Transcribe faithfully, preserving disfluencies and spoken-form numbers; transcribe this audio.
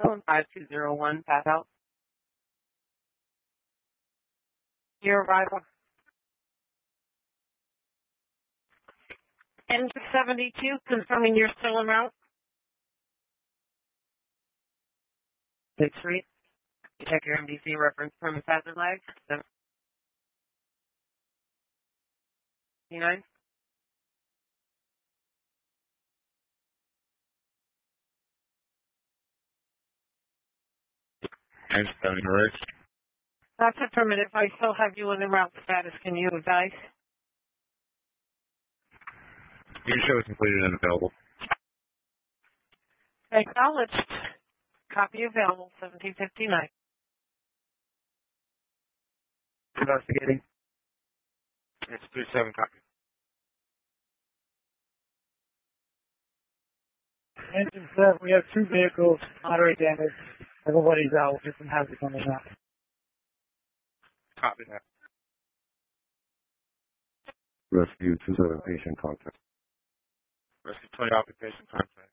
Phone five two zero one, pass out. Your arrival. Engine seventy-two, confirming you're still en route. six three. Check your M D C reference from hazard lag. seventy-nine. I'm seven right. That's affirmative. I still have you in en route status. Can you advise? Your show is completed and available. Acknowledged. Copy available, seventeen fifty-nine. Investigating. It's three seven copy. Engine seven, we have two vehicles, moderate damage. Everybody's out, just some hazards on the map. Copy that. Rescue two seven patient contact. Rescue twenty occupation contact.